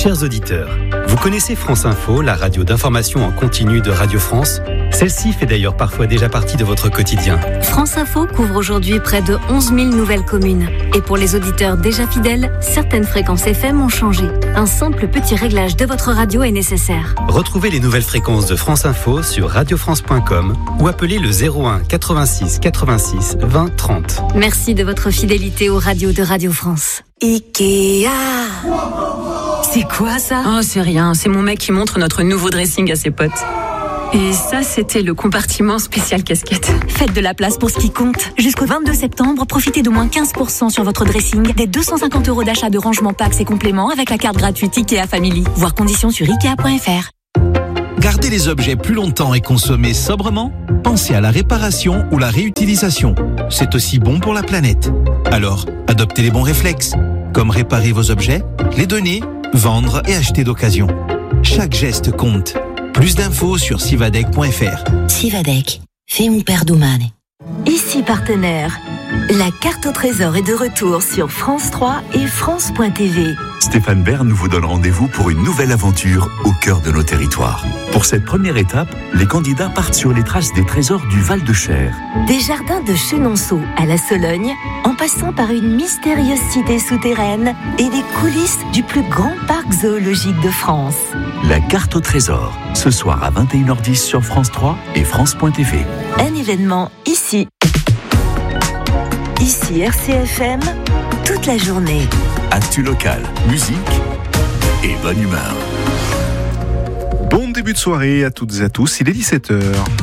Chers auditeurs, vous connaissez France Info, la radio d'information en continu de Radio France ? Celle-ci fait d'ailleurs parfois déjà partie de votre quotidien. France Info couvre aujourd'hui près de 11 000 nouvelles communes. Et pour les auditeurs déjà fidèles, certaines fréquences FM ont changé. Un simple petit réglage de votre radio est nécessaire. Retrouvez les nouvelles fréquences de France Info sur radiofrance.com ou appelez le 01 86 86 20 30. Merci de votre fidélité aux radios de Radio France. Ikea. C'est quoi ça ? Oh, c'est rien, c'est mon mec qui montre notre nouveau dressing à ses potes. Et ça, c'était le compartiment spécial casquette. Faites de la place pour ce qui compte. Jusqu'au 22 septembre, profitez d'au moins 15% sur votre dressing, des 250 € d'achat de rangement packs et compléments avec la carte gratuite Ikea Family. Voir conditions sur Ikea.fr. Garder les objets plus longtemps et consommer sobrement ? Pensez à la réparation ou la réutilisation. C'est aussi bon pour la planète. Alors, adoptez les bons réflexes, comme réparer vos objets, les donner, vendre et acheter d'occasion. Chaque geste compte. Plus d'infos sur sivadec.fr. Sivadec, fait mon père domane. Ici partenaire. La carte au trésor est de retour sur France 3 et France.tv. Stéphane Bern vous donne rendez-vous pour une nouvelle aventure au cœur de nos territoires. Pour cette première étape, les candidats partent sur les traces des trésors du Val-de-Cher. Des jardins de Chenonceau à la Sologne, en passant par une mystérieuse cité souterraine et les coulisses du plus grand parc zoologique de France. La carte au trésor, ce soir à 21h10 sur France 3 et France.tv. Un événement ici. Ici RCFM, toute la journée. Actu local, musique et bonne humeur. Bon début de soirée à toutes et à tous, il est 17h.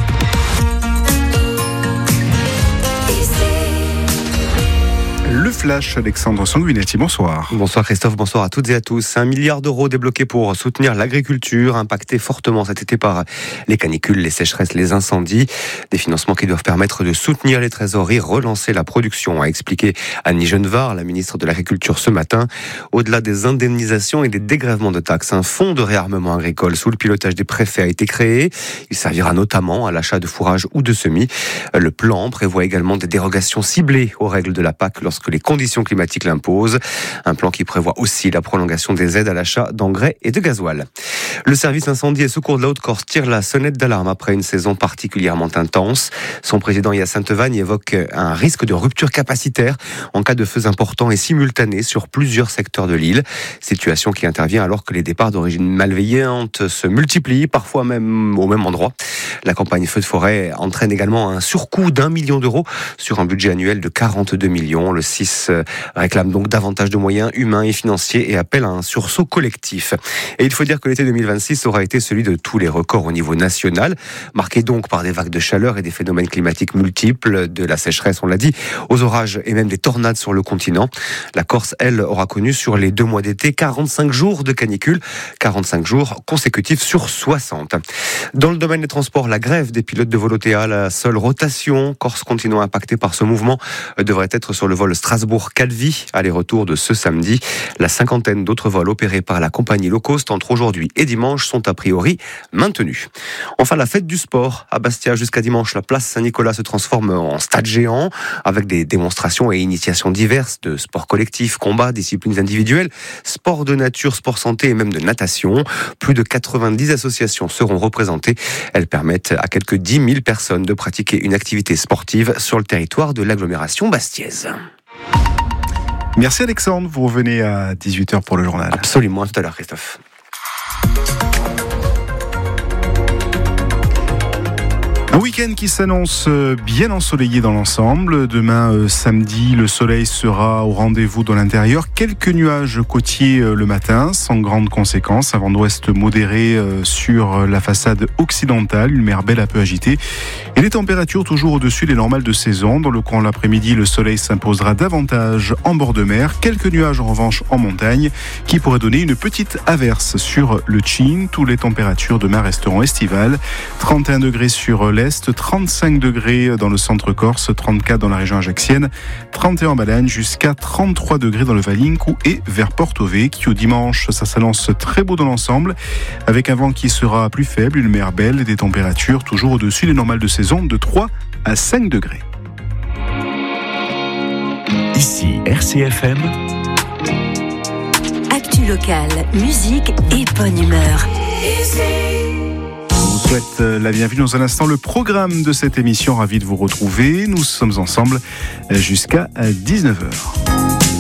Le flash, Alexandre Sanguinetti, bonsoir. Bonsoir Christophe, bonsoir à toutes et à tous. 1 milliard d'euros débloqués pour soutenir l'agriculture, impactée fortement cet été par les canicules, les sécheresses, les incendies. Des financements qui doivent permettre de soutenir les trésoreries, relancer la production, a expliqué Annie Genevard, la ministre de l'Agriculture ce matin. Au-delà des indemnisations et des dégrèvements de taxes, un fonds de réarmement agricole sous le pilotage des préfets a été créé. Il servira notamment à l'achat de fourrage ou de semis. Le plan prévoit également des dérogations ciblées aux règles de la PAC lorsque les conditions climatiques l'imposent. Un plan qui prévoit aussi la prolongation des aides à l'achat d'engrais et de gasoil. Le service incendie et secours de la Haute-Corse tire la sonnette d'alarme après une saison particulièrement intense. Son président Hyacinthe Vagne évoque un risque de rupture capacitaire en cas de feux importants et simultanés sur plusieurs secteurs de l'île. Situation qui intervient alors que les départs d'origine malveillante se multiplient, parfois même au même endroit. La campagne feu de forêt entraîne également un surcoût d'1 million d'euros sur un budget annuel de 42 millions. Le 6 réclame donc davantage de moyens humains et financiers et appelle à un sursaut collectif. Et il faut dire que l'été 2026 aura été celui de tous les records au niveau national, marqué donc par des vagues de chaleur et des phénomènes climatiques multiples, de la sécheresse, on l'a dit, aux orages et même des tornades sur le continent. La Corse, elle, aura connu sur les 2 mois d'été 45 jours de canicule, 45 jours consécutifs sur 60. Dans le domaine des transports, la grève des pilotes de vol OTA, la seule rotation Corse-Continent impactée par ce mouvement, devrait être sur le vol Strasbourg-Calvi, aller-retour de ce samedi. La 50aine d'autres vols opérés par la compagnie low cost entre aujourd'hui et dimanche sont a priori maintenus. Enfin, la fête du sport à Bastia jusqu'à dimanche. La place Saint-Nicolas se transforme en stade géant avec des démonstrations et initiations diverses de sports collectifs, combats, disciplines individuelles, sport de nature, sport santé et même de natation. Plus de 90 associations seront représentées. Elles permettent à quelques 10 000 personnes de pratiquer une activité sportive sur le territoire de l'agglomération bastiaise. Merci Alexandre, vous revenez à 18h pour le journal. Absolument, à tout à l'heure Christophe. Un week-end qui s'annonce bien ensoleillé dans l'ensemble. Demain, samedi, le soleil sera au rendez-vous dans l'intérieur. Quelques nuages côtiers le matin, sans grandes conséquences. Un vent d'ouest modéré sur la façade occidentale. Une mer belle un peu agitée. Et les températures toujours au-dessus des normales de saison. Dans le courant de l'après-midi, le soleil s'imposera davantage en bord de mer. Quelques nuages en revanche en montagne qui pourraient donner une petite averse sur le Chin. Toutes les températures demain resteront estivales. 31 degrés sur l'est. 35 degrés dans le centre corse, 34 dans la région ajaxienne, 31 en Balagne, jusqu'à 33 degrés dans le Valincou et vers Porto-Vecchio. Dimanche, ça s'annonce très beau dans l'ensemble, avec un vent qui sera plus faible, une mer belle et des températures toujours au-dessus des normales de saison de 3 à 5 degrés. Ici RCFM. Actu Actu locale, musique et bonne humeur. On vous souhaite la bienvenue dans un instant. Le programme de cette émission, ravi de vous retrouver. Nous sommes ensemble jusqu'à 19h.